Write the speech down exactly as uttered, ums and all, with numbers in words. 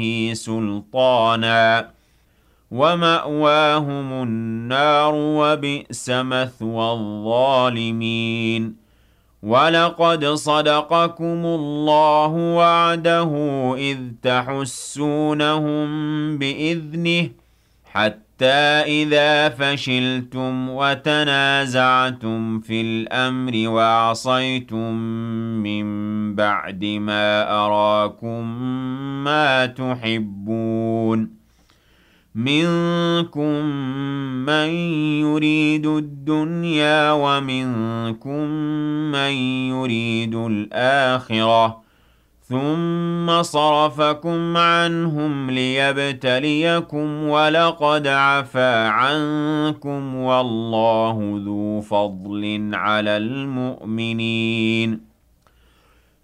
سُلْطَانًا وَمَأْوَاهُمُ النَّارُ وَبِئْسَ مَثْوَى الظَّالِمِينَ وَلَقَدْ صَدَقَكُمُ اللَّهُ وَعْدَهُ إِذْ تَحُسُّونَهُم بِإِذْنِهِ حَتَّى إِذَا فَشِلْتُمْ وَتَنَازَعْتُمْ فِي الْأَمْرِ وَعَصَيْتُم مِّن بَعْدِ مَا أَرَاكُم مَّا تُحِبُّونَ مِنكُم مَّن يُرِيدُ الدُّنْيَا وَمِنكُم مَّن يُرِيدُ الْآخِرَةَ ثُمَّ صَرَفَكُمْ عَنْهُمْ لِيَبْتَلِيَكُمْ وَلَقَدْ عَفَا عَنكُمْ وَاللَّهُ ذُو فَضْلٍ عَلَى الْمُؤْمِنِينَ